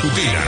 Matutina.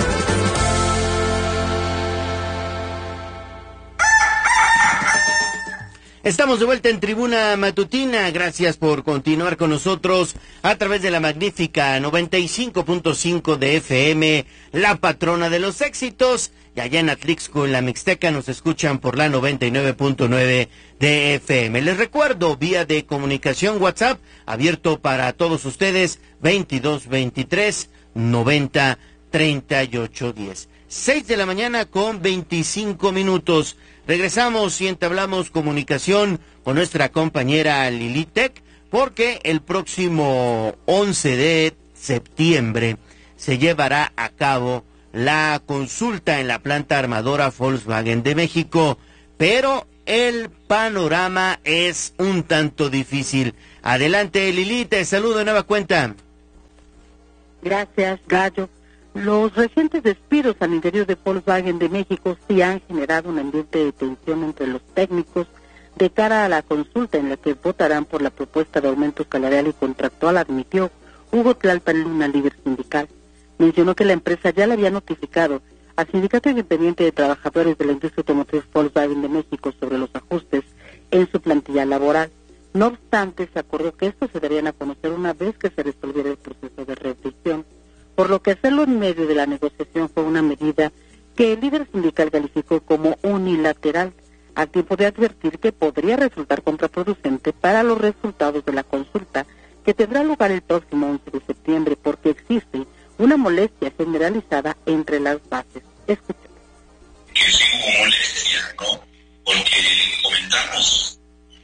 Estamos de vuelta en Tribuna Matutina. Gracias por continuar con nosotros a través de la magnífica 95.5 de FM, la patrona de los éxitos. Y allá en Atlixco, en la Mixteca, nos escuchan por la 99.9 de FM. Les recuerdo, vía de comunicación WhatsApp, abierto para todos ustedes, 2223 90 38 10. 6 de la mañana con 25 minutos. Regresamos y entablamos comunicación con nuestra compañera Lili Tech, porque el próximo 11 de septiembre se llevará a cabo la consulta en la planta armadora Volkswagen de México, pero el panorama es un tanto difícil. Adelante, Lili, te saludo de nueva cuenta. Gracias, Gallo. Los recientes despidos al interior de Volkswagen de México sí han generado un ambiente de tensión entre los técnicos de cara a la consulta en la que votarán por la propuesta de aumento salarial y contractual, admitió Hugo Tlalpan Luna, líder sindical. Mencionó que la empresa ya le había notificado al Sindicato Independiente de Trabajadores de la Industria Automotriz Volkswagen de México sobre los ajustes en su plantilla laboral. No obstante, se acordó que estos se darían a conocer una vez que se resolviera el proceso de revisión, por lo que hacerlo en medio de la negociación fue una medida que el líder sindical calificó como unilateral, a tiempo de advertir que podría resultar contraproducente para los resultados de la consulta, que tendrá lugar el próximo 11 de septiembre, porque existe una molestia generalizada entre las bases. Escuchen. Que sí hubo molestia, ¿no? Porque comentamos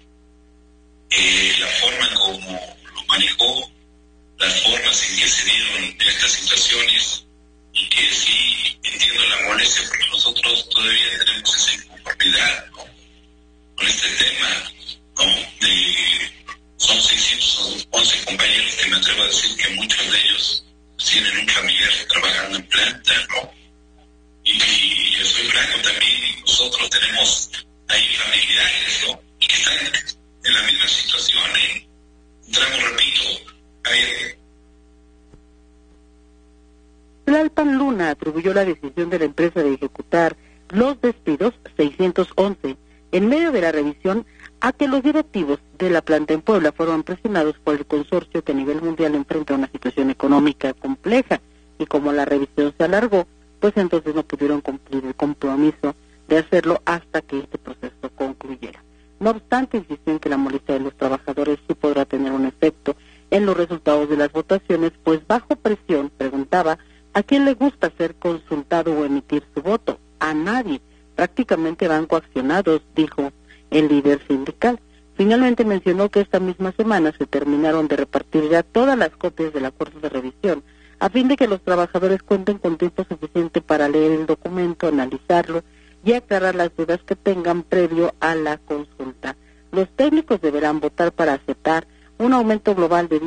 la forma como lo manejó, las formas en que se dieron estas situaciones, y que sí entiendo la molestia porque nosotros todavía tenemos esa inconformidad, ¿no? Con este tema, ¿no? Son 611 compañeros que me atrevo a decir que muchos de ellos tienen un familiar trabajando en planta, ¿no? Y yo soy franco también, y nosotros tenemos ahí familiares, ¿no? Y que están en la misma situación, entramos, repito, Tlalpan Luna atribuyó la decisión de la empresa de ejecutar los despidos 611 en medio de la revisión a que los directivos de la planta en Puebla fueron presionados por el consorcio que a nivel mundial enfrenta una situación económica compleja, y como la revisión se alargó, pues entonces no pudieron cumplir el compromiso de hacerlo hasta que este proceso concluyera. No obstante, insistió en que la molestia de los trabajadores sí podrá tener un efecto en los resultados de las votaciones, pues bajo presión, preguntaba, ¿a quién le gusta ser consultado o emitir su voto? A nadie. Prácticamente van coaccionados, dijo el líder sindical. Finalmente mencionó que esta misma semana se terminaron de repartir ya todas las copias del acuerdo de revisión, a fin de que los trabajadores cuenten con tiempo suficiente para leer el documento, analizarlo y aclarar las dudas que tengan previo a la consulta. Los técnicos deberán votar para aceptar un aumento global de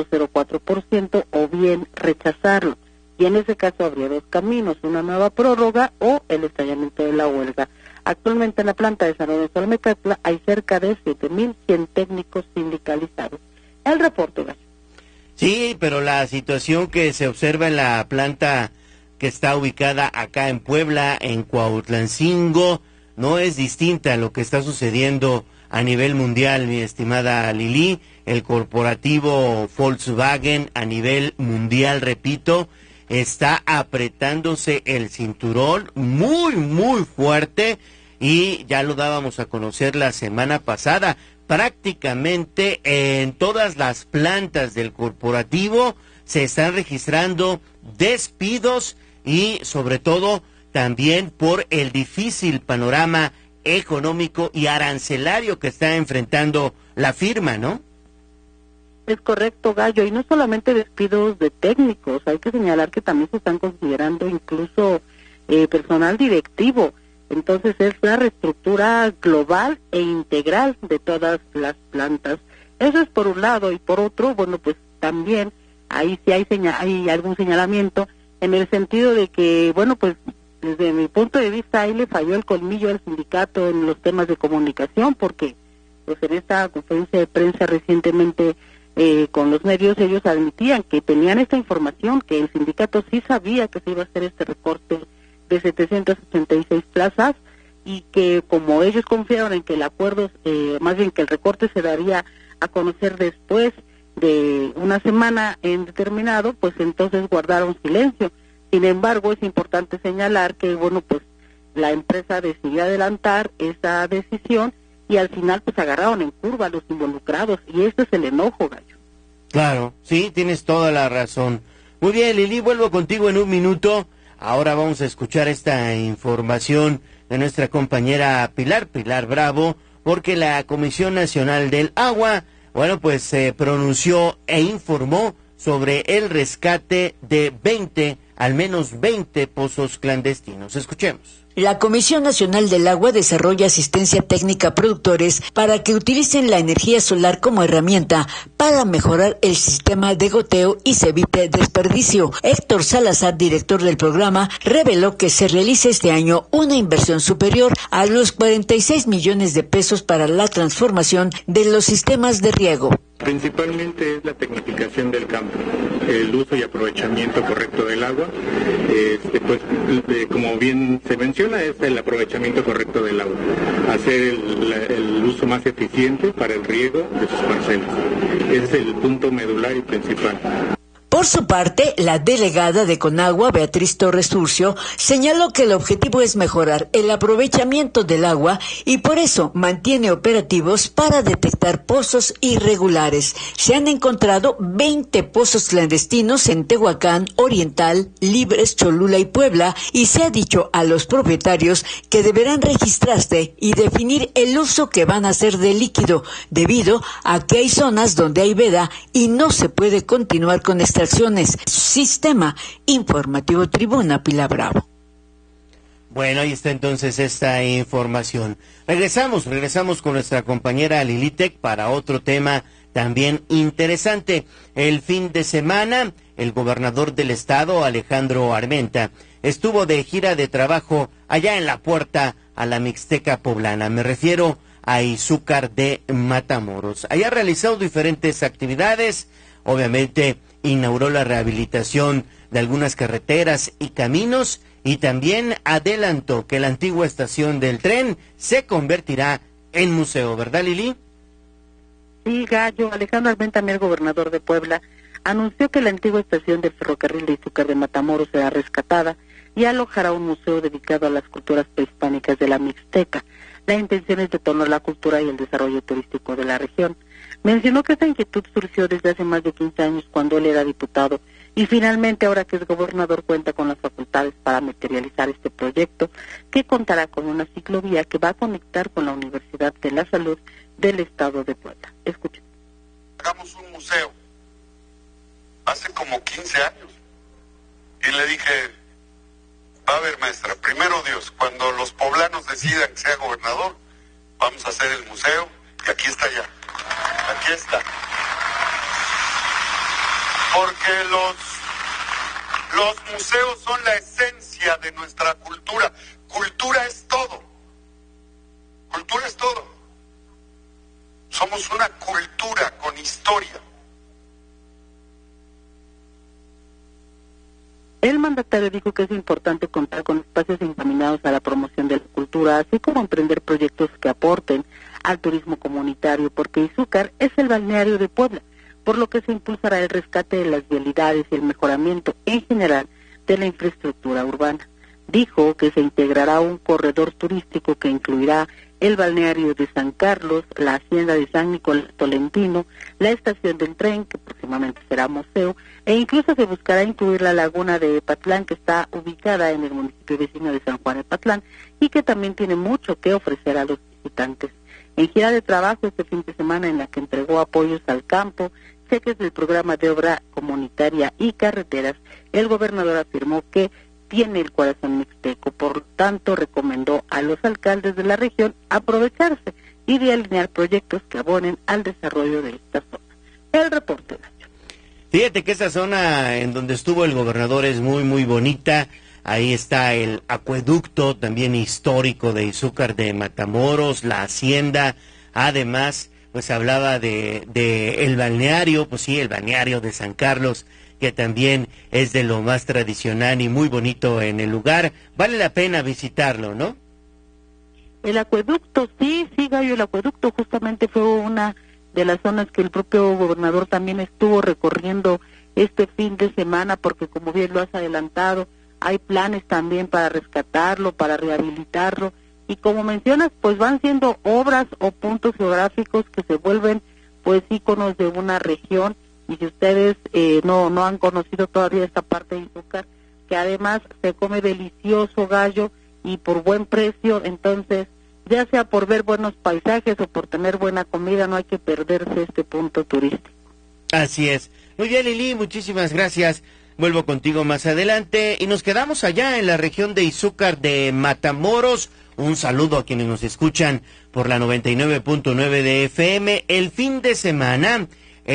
10.04% o bien rechazarlo. Y en ese caso habría dos caminos, una nueva prórroga o el estallamiento de la huelga. Actualmente en la planta de San Lorenzo Almecatla hay cerca de 7.100 técnicos sindicalizados. El reporte, ¿verdad? Sí, pero la situación que se observa en la planta que está ubicada acá en Puebla, en Cuautlancingo, no es distinta a lo que está sucediendo a nivel mundial, mi estimada Lili. El corporativo Volkswagen a nivel mundial, repito, está apretándose el cinturón muy, muy fuerte, y ya lo dábamos a conocer la semana pasada. Prácticamente en todas las plantas del corporativo se están registrando despidos, y sobre todo también por el difícil panorama económico y arancelario que está enfrentando la firma, ¿no? Es correcto, Gallo, y no solamente despidos de técnicos, hay que señalar que también se están considerando incluso personal directivo. Entonces es la reestructura global e integral de todas las plantas. Eso es por un lado, y por otro, bueno, pues también ahí sí hay algún señalamiento en el sentido de que, bueno, pues desde mi punto de vista ahí le falló el colmillo al sindicato en los temas de comunicación, porque pues en esta conferencia de prensa recientemente con los medios, ellos admitían que tenían esta información, que el sindicato sí sabía que se iba a hacer este recorte de 786 plazas, y que como ellos confiaron en que el acuerdo, más bien que el recorte se daría a conocer después de una semana en determinado, pues entonces guardaron silencio. Sin embargo, es importante señalar que, bueno, pues la empresa decidió adelantar esa decisión y al final pues agarraron en curva a los involucrados, y este es el enojo, Gallo. Claro, sí, tienes toda la razón. Muy bien, Lili, vuelvo contigo en un minuto. Ahora vamos a escuchar esta información de nuestra compañera Pilar Bravo, porque la Comisión Nacional del Agua, bueno, pues se pronunció e informó sobre el rescate de al menos 20 pozos clandestinos. Escuchemos. La Comisión Nacional del Agua desarrolla asistencia técnica a productores para que utilicen la energía solar como herramienta para mejorar el sistema de goteo y se evite desperdicio. Héctor Salazar, director del programa, reveló que se realiza este año una inversión superior a los 46 millones de pesos para la transformación de los sistemas de riego. Principalmente es la tecnificación del campo, el uso y aprovechamiento correcto del agua, como bien se menciona, es el aprovechamiento correcto del agua, hacer el uso más eficiente para el riego de sus parcelas. Ese es el punto medular y principal. Por su parte, la delegada de Conagua, Beatriz Torres Turcio, señaló que el objetivo es mejorar el aprovechamiento del agua y por eso mantiene operativos para detectar pozos irregulares. Se han encontrado 20 pozos clandestinos en Tehuacán, Oriental, Libres, Cholula y Puebla, y se ha dicho a los propietarios que deberán registrarse y definir el uso que van a hacer del líquido, debido a que hay zonas donde hay veda y no se puede continuar con extracciones. Sistema Informativo Tribuna, Pilar Bravo. Bueno, ahí está entonces esta información. Regresamos con nuestra compañera Lilitec para otro tema también interesante. El fin de semana, el gobernador del estado, Alejandro Armenta, estuvo de gira de trabajo allá en la puerta a la Mixteca poblana. Me refiero a Izúcar de Matamoros. Allá ha realizado diferentes actividades, obviamente inauguró la rehabilitación de algunas carreteras y caminos y también adelantó que la antigua estación del tren se convertirá en museo, ¿verdad, Lili? Sí, Gallo. Alejandro Armenta, el gobernador de Puebla, anunció que la antigua estación del ferrocarril de Izúcar de Matamoros será rescatada y alojará un museo dedicado a las culturas prehispánicas de la Mixteca. La intención es detonar la cultura y el desarrollo turístico de la región. Mencionó que esta inquietud surgió desde hace más de 15 años cuando él era diputado y finalmente ahora que es gobernador cuenta con las facultades para materializar este proyecto que contará con una ciclovía que va a conectar con la Universidad de la Salud del Estado de Puebla. Escuchen. Hagamos un museo hace como 15 años y le dije, a ver maestra, primero Dios, cuando los poblanos decidan que sea gobernador, vamos a hacer el museo y aquí está ya. Aquí está. Porque los museos son la esencia de nuestra cultura. Cultura es todo. Cultura es todo. Somos una cultura con historia. El mandatario dijo que es importante contar con espacios encaminados a la promoción de la cultura, así como emprender proyectos que aporten al turismo comunitario, porque Izúcar es el balneario de Puebla, por lo que se impulsará el rescate de las vialidades y el mejoramiento en general de la infraestructura urbana. Dijo que se integrará un corredor turístico que incluirá el balneario de San Carlos, la hacienda de San Nicolás Tolentino, la estación del tren, que próximamente será museo, e incluso se buscará incluir la laguna de Epatlán, que está ubicada en el municipio vecino de San Juan Epatlán, y que también tiene mucho que ofrecer a los visitantes. En gira de trabajo este fin de semana en la que entregó apoyos al campo, cheques del programa de obra comunitaria y carreteras, el gobernador afirmó que tiene el corazón mixteco, por lo tanto recomendó a los alcaldes de la región aprovecharse y de alinear proyectos que abonen al desarrollo de esta zona. El reporte, Nacho. Fíjate que esa zona en donde estuvo el gobernador es muy, muy bonita. Ahí está el acueducto también histórico de Izúcar de Matamoros, la hacienda. Además, pues hablaba de el balneario, pues sí, el balneario de San Carlos, que también es de lo más tradicional y muy bonito en el lugar. Vale la pena visitarlo, ¿no? El acueducto, sí, Gallo, el acueducto justamente fue una de las zonas que el propio gobernador también estuvo recorriendo este fin de semana, porque como bien lo has adelantado, hay planes también para rescatarlo, para rehabilitarlo, y como mencionas, pues van siendo obras o puntos geográficos que se vuelven pues íconos de una región. Y si ustedes no han conocido todavía esta parte de Izúcar, que además se come delicioso, Gallo, y por buen precio, entonces, ya sea por ver buenos paisajes o por tener buena comida, no hay que perderse este punto turístico. Así es. Muy bien, Lili, muchísimas gracias. Vuelvo contigo más adelante y nos quedamos allá en la región de Izúcar de Matamoros. Un saludo a quienes nos escuchan por la 99.9 de FM. El fin de semana,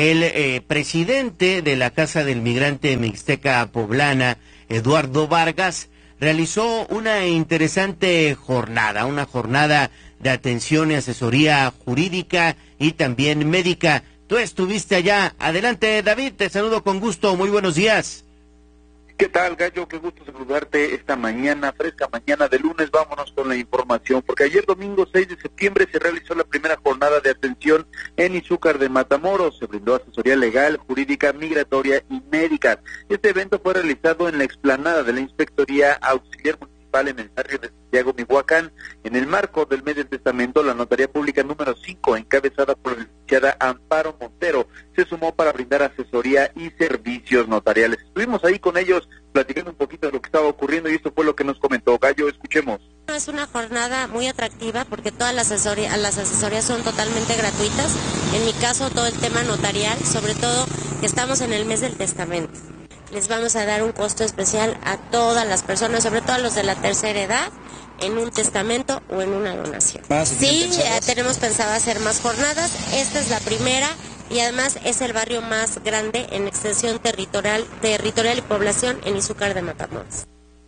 el presidente de la Casa del Migrante Mixteca Poblana, Eduardo Vargas, realizó una interesante jornada, una jornada de atención y asesoría jurídica y también médica. Tú estuviste allá. Adelante, David, te saludo con gusto. Muy buenos días. ¿Qué tal, Gallo? Qué gusto saludarte esta mañana, fresca mañana de lunes. Vámonos con la información, porque ayer domingo 6 de septiembre se realizó la primera jornada de atención en Izúcar de Matamoros. Se brindó asesoría legal, jurídica, migratoria y médica. Este evento fue realizado en la explanada de la Inspectoría Auxiliar Municipal en el barrio de Santiago, Michoacán, en el marco del mes del testamento. La Notaría Pública número 5, encabezada por la licenciada Amparo Montero, se sumó para brindar asesoría y servicios notariales. Estuvimos ahí con ellos platicando un poquito de lo que estaba ocurriendo y esto fue lo que nos comentó. Gallo, escuchemos. Es una jornada muy atractiva porque todas las asesorías son totalmente gratuitas. En mi caso, todo el tema notarial, sobre todo que estamos en el mes del testamento. Les vamos a dar un costo especial a todas las personas, sobre todo a los de la tercera edad, en un testamento o en una donación. Sí, tenemos pensado hacer más jornadas. Esta es la primera y además es el barrio más grande en extensión territorial y población en Izúcar de Matamoros.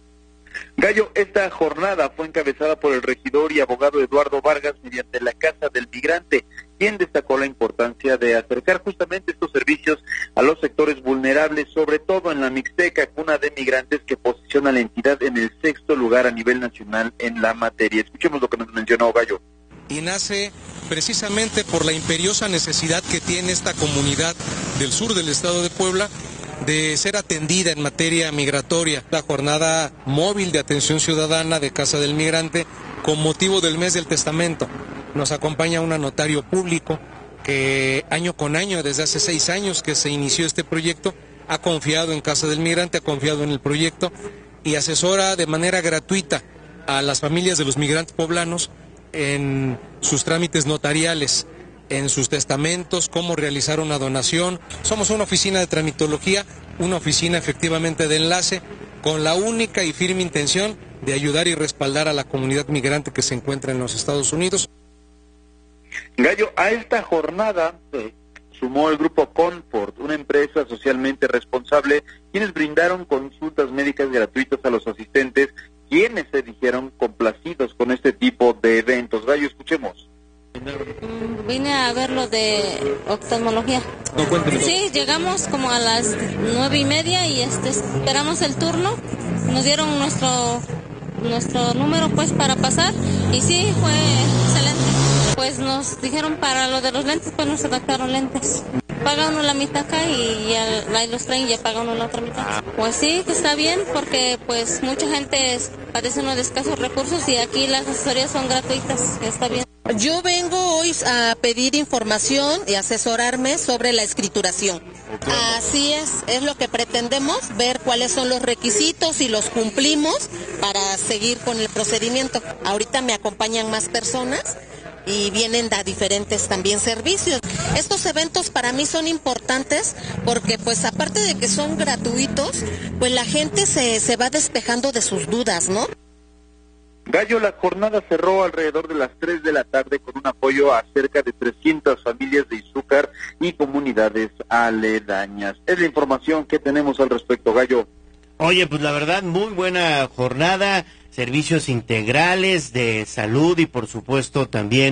Gallo, esta jornada fue encabezada por el regidor y abogado Eduardo Vargas mediante la Casa del Migrante, quien destacó la importancia de acercar justamente estos servicios a los sectores vulnerables, sobre todo en la Mixteca, cuna de migrantes que posiciona a la entidad en el 6º lugar a nivel nacional en la materia. Escuchemos lo que nos mencionó Gallo. Y nace precisamente por la imperiosa necesidad que tiene esta comunidad del sur del estado de Puebla de ser atendida en materia migratoria. La jornada móvil de atención ciudadana de Casa del Migrante con motivo del mes del testamento. Nos acompaña un notario público que año con año, desde hace 6 años que se inició este proyecto, ha confiado en Casa del Migrante, ha confiado en el proyecto y asesora de manera gratuita a las familias de los migrantes poblanos en sus trámites notariales, en sus testamentos, cómo realizar una donación. Somos una oficina de tramitología, una oficina efectivamente de enlace, con la única y firme intención de ayudar y respaldar a la comunidad migrante que se encuentra en los Estados Unidos. Gallo, a esta jornada sumó el grupo Confort, una empresa socialmente responsable, quienes brindaron consultas médicas gratuitas a los asistentes, quienes se dijeron complacidos con este tipo de eventos. Gallo, escuchemos. Vine a ver lo de oftalmología. Sí, llegamos como a las 9:30 y esperamos el turno. Nos dieron nuestro número pues para pasar y sí, fue excelente. Pues nos dijeron para lo de los lentes, pues nos adaptaron lentes. Paga uno la mitad acá y ya los traen y ya paga uno la otra mitad. Pues sí, que está bien porque pues mucha gente padece uno de escasos recursos y aquí las asesorías son gratuitas, está bien. Yo vengo hoy a pedir información y asesorarme sobre la escrituración. Así es lo que pretendemos, ver cuáles son los requisitos y los cumplimos para seguir con el procedimiento. Ahorita me acompañan más personas y vienen a diferentes también servicios. Estos eventos para mí son importantes porque pues aparte de que son gratuitos, pues la gente se va despejando de sus dudas, ¿no? Gallo, la jornada cerró alrededor de las 3 de la tarde con un apoyo a cerca de 300 familias de Izúcar y comunidades aledañas. Es la información que tenemos al respecto, Gallo. Oye, pues la verdad, muy buena jornada, servicios integrales de salud y por supuesto también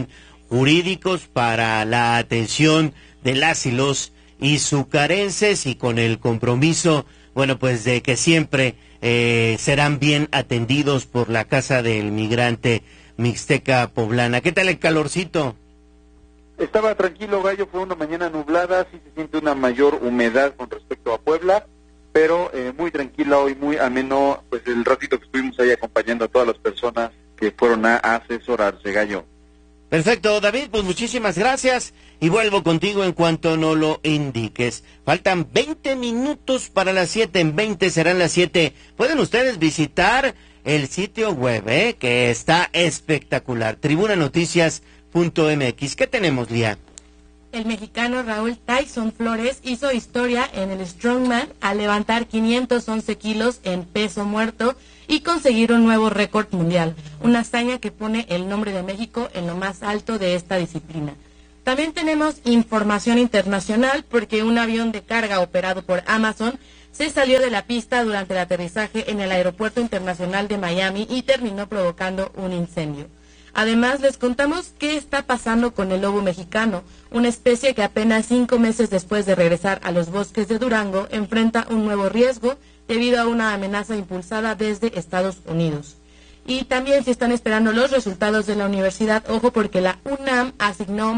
jurídicos para la atención de las y los izucarenses, y con el compromiso, bueno, pues de que siempre serán bien atendidos por la Casa del Migrante Mixteca Poblana. ¿Qué tal el calorcito? Estaba tranquilo, Gallo, fue una mañana nublada, sí se siente una mayor humedad con respecto a Puebla, pero muy tranquila hoy, muy ameno, pues el ratito que estuvimos ahí acompañando a todas las personas que fueron a asesorarse, Gallo. Perfecto, David, pues muchísimas gracias y vuelvo contigo en cuanto nos lo indiques. Faltan 20 minutos para las 7, en 20 serán las 7. Pueden ustedes visitar el sitio web, que está espectacular, tribunanoticias.mx. ¿Qué tenemos, Lía? El mexicano Raúl Tyson Flores hizo historia en el Strongman al levantar 511 kilos en peso muerto y conseguir un nuevo récord mundial, una hazaña que pone el nombre de México en lo más alto de esta disciplina. También tenemos información internacional porque un avión de carga operado por Amazon se salió de la pista durante el aterrizaje en el Aeropuerto Internacional de Miami y terminó provocando un incendio. Además, les contamos qué está pasando con el lobo mexicano, una especie que apenas 5 meses después de regresar a los bosques de Durango enfrenta un nuevo riesgo debido a una amenaza impulsada desde Estados Unidos. Y también si están esperando los resultados de la universidad, ojo porque la UNAM asignó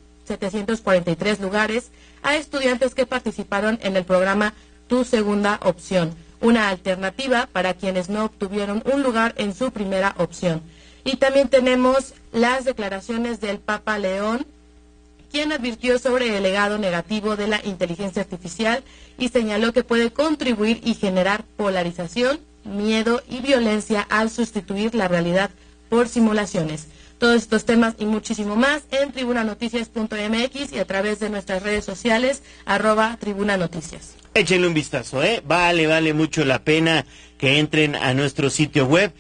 1,743 lugares a estudiantes que participaron en el programa Tu Segunda Opción, una alternativa para quienes no obtuvieron un lugar en su primera opción. Y también tenemos las declaraciones del Papa León, quien advirtió sobre el legado negativo de la inteligencia artificial y señaló que puede contribuir y generar polarización, miedo y violencia al sustituir la realidad por simulaciones. Todos estos temas y muchísimo más en tribunanoticias.mx y a través de nuestras redes sociales, @tribunanoticias. Échenle un vistazo, vale mucho la pena que entren a nuestro sitio web,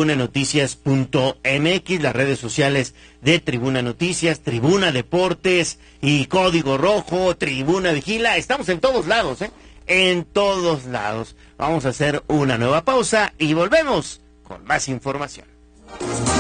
tribunanoticias.mx, las redes sociales de Tribuna Noticias, Tribuna Deportes y Código Rojo, Tribuna Vigila. Estamos en todos lados, en todos lados. Vamos a hacer una nueva pausa y volvemos con más información.